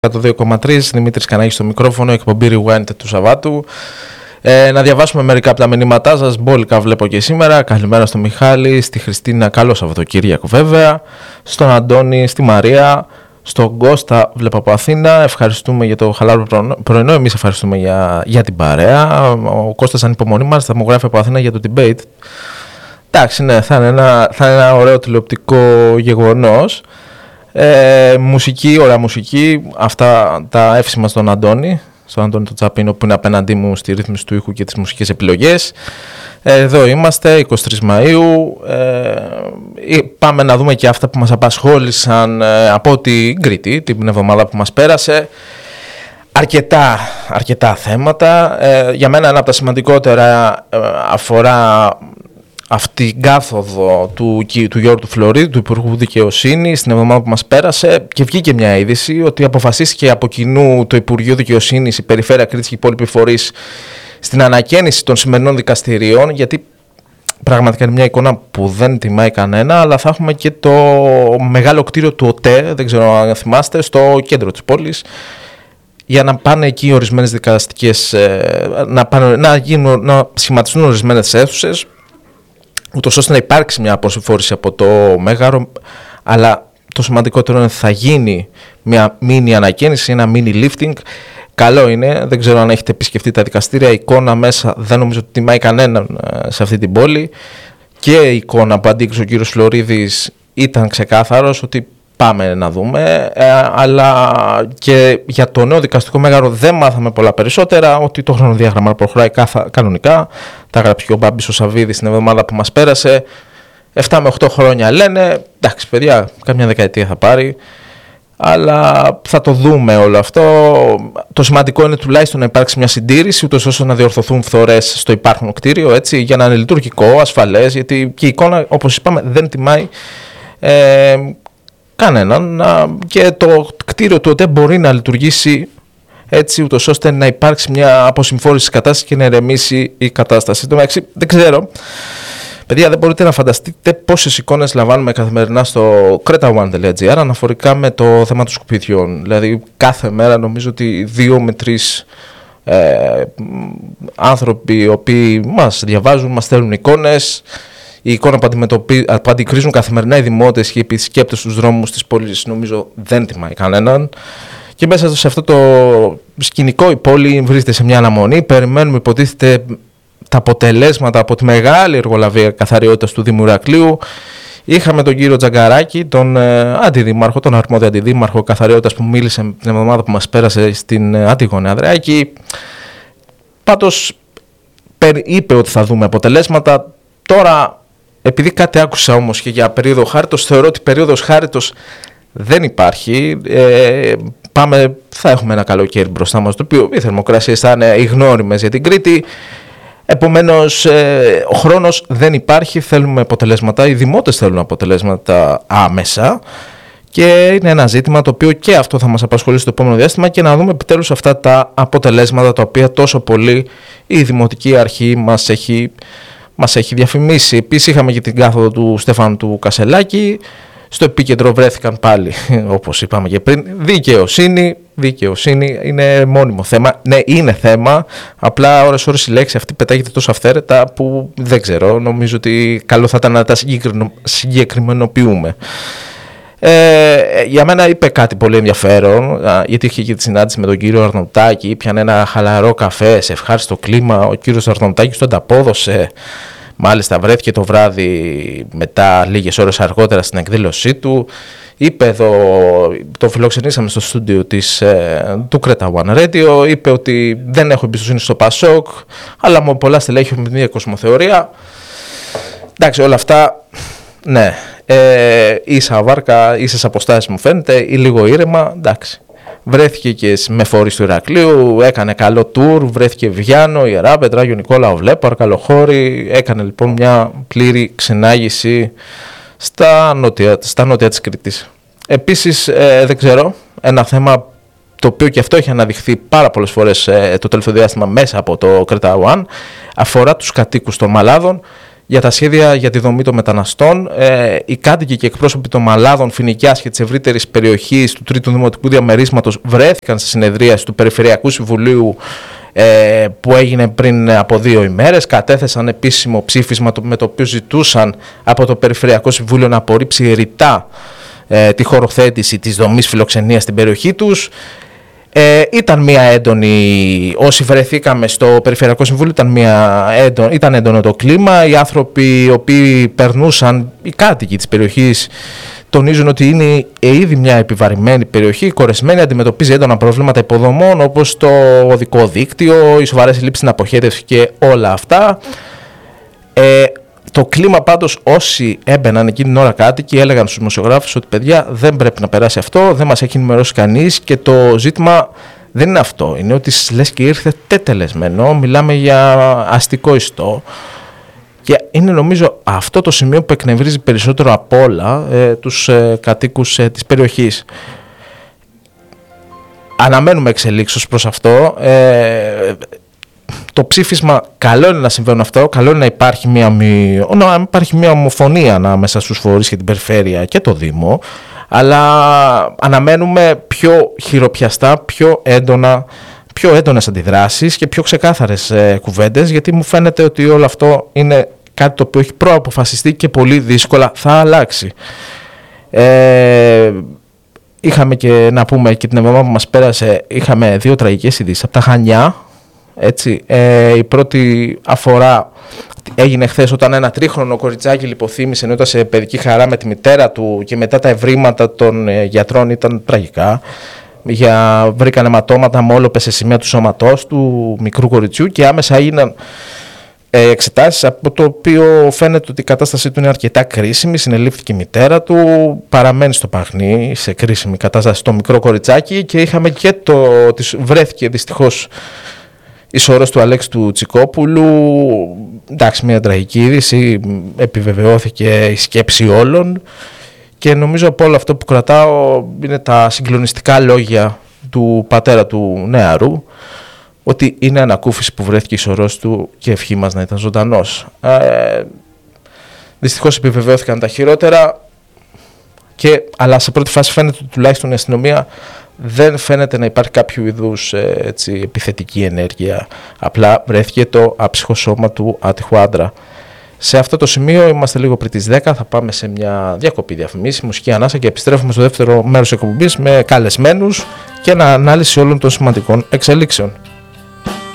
το 2,3, Δημήτρης Κανάγης στο μικρόφωνο, εκπομπή Rewind του Σαββάτου. Να διαβάσουμε μερικά από τα μηνύματά σας. Μπόλικα βλέπω και σήμερα. Καλημέρα στο Μιχάλη, στη Χριστίνα, καλό Σαββατοκύριακο βέβαια. Στον Αντώνη, στη Μαρία, στον Κώστα βλέπω από Αθήνα. Ευχαριστούμε για το χαλάρο πρωινό. Εμείς ευχαριστούμε για την παρέα. Ο Κώστας ανυπομονή μας, θα μου γράφει από Αθήνα για το debate. Εντάξει, ναι, θα είναι ένα ωραίο τηλεοπτικό γεγονός. Μουσική, ωραία μουσική. Αυτά τα εύσημα στον Αντώνη τον Τσαπίνο, που είναι απέναντί μου στη ρύθμιση του ήχου και τις μουσικές επιλογές. Εδώ είμαστε 23 Μαΐου. Πάμε να δούμε και αυτά που μας απασχόλησαν από την Κρήτη την εβδομάδα που μας πέρασε. Αρκετά θέματα. Για μένα ένα από τα σημαντικότερα αφορά αυτή την κάθοδο του Γιώργου του Φλωρίδη, του Υπουργού Δικαιοσύνης, στην εβδομάδα που μας πέρασε, και βγήκε μια είδηση ότι αποφασίστηκε από κοινού το Υπουργείο Δικαιοσύνης, η Περιφέρεια Κρήτης και οι υπόλοιποι φορείς στην ανακαίνιση των σημερινών δικαστηρίων, γιατί πραγματικά είναι μια εικόνα που δεν τιμάει κανένα, αλλά θα έχουμε και το μεγάλο κτίριο του ΟΤΕ, δεν ξέρω αν θυμάστε, στο κέντρο της πόλης, για να πάνε εκεί ορισμένες δικαστικές, να σχηματιστούν ορισμένες αίθουσες, ούτως ώστε να υπάρξει μια αποσυμφόρηση από το Μέγαρο, αλλά το σημαντικότερο είναι ότι θα γίνει μια μίνι ανακαίνιση, ένα mini lifting. Καλό είναι, δεν ξέρω αν έχετε επισκεφτεί τα δικαστήρια, η εικόνα μέσα δεν νομίζω ότι τιμάει κανέναν σε αυτή την πόλη, και η εικόνα που αντίκρισε ο κύριος Φλωρίδης ήταν ξεκάθαρος ότι πάμε να δούμε, αλλά και για το νέο δικαστικό Μέγαρο δεν μάθαμε πολλά περισσότερα, ότι το χρονοδιάγραμμα προχωράει κανονικά. Τα έγραψε και ο Μπάμπης ο Σαββίδης την εβδομάδα που μας πέρασε. 7 με 8 χρόνια λένε, εντάξει παιδιά, κάμια δεκαετία θα πάρει, αλλά θα το δούμε όλο αυτό. Το σημαντικό είναι τουλάχιστον να υπάρξει μια συντήρηση, ούτως ώστε να διορθωθούν φθορές στο υπάρχον κτίριο, έτσι, για να είναι λειτουργικό, ασφαλές, γιατί και η εικόνα, όπως είπαμε, δεν τιμάει κανέναν, και το κτίριο του ΟΤΕ μπορεί να λειτουργήσει έτσι, ούτως ώστε να υπάρξει μια αποσυμφόρηση της κατάστασης και να ηρεμήσει η κατάσταση. Δεν ξέρω, παιδιά, δεν μπορείτε να φανταστείτε πόσες εικόνες λαμβάνουμε καθημερινά στο cretaone.gr αναφορικά με το θέμα των σκουπιδιών. Δηλαδή κάθε μέρα νομίζω ότι 2 με 3 άνθρωποι οι οποίοι μας διαβάζουν, μας στέλνουν εικόνες. Η εικόνα που αντικρίζουν καθημερινά οι δημότες και οι επισκέπτες στους δρόμους της πόλης νομίζω δεν τιμάει κανέναν. Και μέσα σε αυτό το σκηνικό η πόλη βρίσκεται σε μια αναμονή. Περιμένουμε, υποτίθεται, τα αποτελέσματα από τη μεγάλη εργολαβία καθαριότητας του Δήμου Ηρακλείου. Είχαμε τον κύριο Τζαγκαράκη, τον αντιδήμαρχο, τον αρμόδιο αντιδήμαρχο καθαριότητας, που μίλησε την εβδομάδα που μας πέρασε στην Άττικο Νεαδρεάκη. Πάντως είπε ότι θα δούμε αποτελέσματα. Τώρα, επειδή κάτι άκουσα όμως και για περίοδο χάριτος, θεωρώ ότι περίοδος χάριτος δεν υπάρχει. Θα έχουμε ένα καλοκαίρι μπροστά μας, το οποίο οι θερμοκρασίες θα είναι ιγνώριμες για την Κρήτη. Επομένως, ο χρόνος δεν υπάρχει, θέλουμε αποτελέσματα, οι δημότες θέλουν αποτελέσματα άμεσα, και είναι ένα ζήτημα το οποίο και αυτό θα μας απασχολήσει το επόμενο διάστημα, και να δούμε επιτέλους αυτά τα αποτελέσματα τα οποία τόσο πολύ η Δημοτική Αρχή μας έχει διαφημίσει. Επίσης είχαμε και την κάθοδο του Στέφανου του Κασελάκη. Στο επίκεντρο βρέθηκαν πάλι, όπως είπαμε και πριν, δικαιοσύνη είναι μόνιμο θέμα. Ναι, είναι θέμα, απλά ώρες η λέξη αυτή πετάγεται τόσο αυθαίρετα που δεν ξέρω, νομίζω ότι καλό θα ήταν να τα συγκεκριμενοποιούμε. Για μένα είπε κάτι πολύ ενδιαφέρον, γιατί είχε και τη συνάντηση με τον κύριο Αρναουτάκη, πιανε ένα χαλαρό καφέ σε ευχάριστο κλίμα. Ο κύριος Αρναουτάκης το ανταπόδωσε. Μάλιστα βρέθηκε το βράδυ μετά, λίγες ώρες αργότερα, στην εκδήλωσή του. Είπε εδώ, το φιλοξενήσαμε στο στούντιο του cretaone Radio, είπε ότι δεν έχω εμπιστοσύνη στο Πασόκ, αλλά με πολλά στελέχη με μια κοσμοθεωρία. Εντάξει, όλα αυτά, ναι, ίσα βάρκα, ίσες αποστάσεις μου φαίνεται, ή λίγο ήρεμα, εντάξει. Βρέθηκε και με φορείς του Ηρακλείου, έκανε καλό τουρ, βρέθηκε Βιάνο, Ιεράπετρα, Άγιο Νικόλαο Βλέπω, Καλοχώρη. Έκανε λοιπόν μια πλήρη ξενάγηση στα νότια της Κρήτης. Επίσης, δεν ξέρω, ένα θέμα το οποίο και αυτό έχει αναδειχθεί πάρα πολλές φορές το τελευταίο διάστημα μέσα από το cretaone, αφορά τους κατοίκους των Μαλάδων, για τα σχέδια για τη δομή των μεταναστών. Οι κάτοικοι και εκπρόσωποι των Μαλάδων, Φοινικιάς και της ευρύτερης περιοχής του Τρίτου Δημοτικού Διαμερίσματος βρέθηκαν στη συνεδρίαση του Περιφερειακού Συμβουλίου που έγινε πριν από 2 ημέρες. Κατέθεσαν επίσημο ψήφισμα με το οποίο ζητούσαν από το Περιφερειακό Συμβούλιο να απορρίψει ρητά τη χωροθέτηση της δομής φιλοξενίας στην περιοχή τους. Ήταν μια έντονη, όσοι βρεθήκαμε στο Περιφερειακό Συμβούλιο, ήταν έντονο το κλίμα. Οι άνθρωποι οι οποίοι περνούσαν, οι κάτοικοι της περιοχής, τονίζουν ότι είναι ήδη μια επιβαρημένη περιοχή, κορεσμένη, αντιμετωπίζει έντονα προβλήματα υποδομών όπως το οδικό δίκτυο, οι σοβαρές ελλείψεις στην αποχέτευση και όλα αυτά. Το κλίμα πάντως, όσοι έμπαιναν εκείνη την ώρα κάτοικοι, έλεγαν στους δημοσιογράφους ότι παιδιά δεν πρέπει να περάσει αυτό, δεν μας έχει ενημερώσει κανείς και το ζήτημα δεν είναι αυτό. Είναι ότι λες και ήρθε τετελεσμένο, μιλάμε για αστικό ιστό και είναι νομίζω αυτό το σημείο που εκνευρίζει περισσότερο από όλα τους κατοίκους της περιοχής. Αναμένουμε εξελίξεις προς αυτό. Το ψήφισμα, καλό είναι να συμβαίνουν αυτό, καλό είναι να υπάρχει μια ομοφωνία ανάμεσα στους φορείς και την περιφέρεια και το Δήμο, αλλά αναμένουμε πιο χειροπιαστά, πιο έντονες αντιδράσεις και πιο ξεκάθαρες κουβέντες, γιατί μου φαίνεται ότι όλο αυτό είναι κάτι το οποίο έχει προαποφασιστεί και πολύ δύσκολα θα αλλάξει. Είχαμε και να πούμε και την εβδομάδα που μας πέρασε, είχαμε 2 τραγικές ειδήσεις από τα Χανιά. Έτσι, η πρώτη αφορά έγινε χθες όταν ένα 3χρονο κοριτσάκι λιποθύμησε ενώ ήταν σε παιδική χαρά με τη μητέρα του και μετά τα ευρήματα των γιατρών ήταν τραγικά. Βρήκαν αιματώματα με όλοπες σε σημεία του σώματός του μικρού κοριτσιού και άμεσα έγιναν εξετάσεις, από το οποίο φαίνεται ότι η κατάστασή του είναι αρκετά κρίσιμη. Συνελήφθηκε η μητέρα του, παραμένει στο Παγνί σε κρίσιμη κατάσταση το μικρό κοριτσάκι και είχαμε και βρέθηκε δυστυχώς η σωρός του Αλέξη του Τσικόπουλου. Εντάξει, μια τραγική είδηση, επιβεβαιώθηκε η σκέψη όλων και νομίζω από όλο αυτό που κρατάω είναι τα συγκλονιστικά λόγια του πατέρα του νεαρού, ότι είναι ανακούφιση που βρέθηκε η σωρός του και ευχή μας να ήταν ζωντανός. Δυστυχώς επιβεβαιώθηκαν τα χειρότερα, αλλά σε πρώτη φάση φαίνεται ότι τουλάχιστον η αστυνομία δεν φαίνεται να υπάρχει κάποιο είδους επιθετική ενέργεια. Απλά βρέθηκε το άψυχο σώμα του άτυχου άντρα. Σε αυτό το σημείο είμαστε λίγο πριν τις 10. Θα πάμε σε μια διακοπή διαφημίση, μουσική ανάσα και επιστρέφουμε στο δεύτερο μέρος της εκπομπής με καλεσμένους και ανάλυση όλων των σημαντικών εξελίξεων.